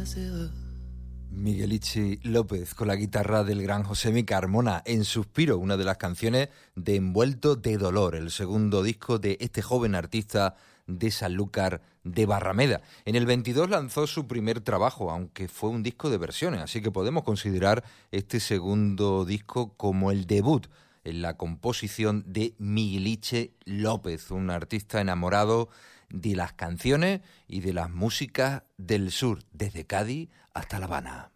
vida se va. Miguelichi López con la guitarra del gran Josemi Carmona en Suspiro, una de las canciones de Envuelto de Dolor, el segundo disco de este joven artista de Sanlúcar de Barrameda. En el 22 lanzó su primer trabajo, aunque fue un disco de versiones, así que podemos considerar este segundo disco como el debut en la composición de Miguelichi López, un artista enamorado de las canciones y de las músicas del sur, desde Cádiz hasta La Habana.